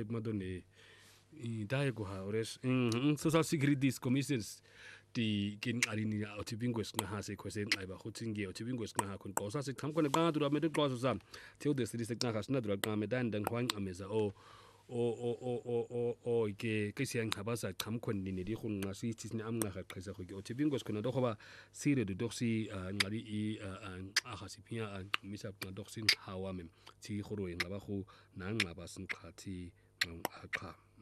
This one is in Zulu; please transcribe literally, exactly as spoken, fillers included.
type madone dai go ha ores social security commissions di kin arini otibingwes na ha se kwese nqaiba khutsinge otibingwes na ha kun qosa se khamkone ba dura me qosa sam theo de sri se na khasna dura qame dan dan khwang ameza o o o o o o ke ke siang habasa khamkhon ni di khun ngasi tsini amnga kha qhisa go ke otibingwes khona do khoba sire de doxi ngari i a khasipia misa na doxin hawa mem ti khoro ngaba khu na ngaba sin khathi ngqa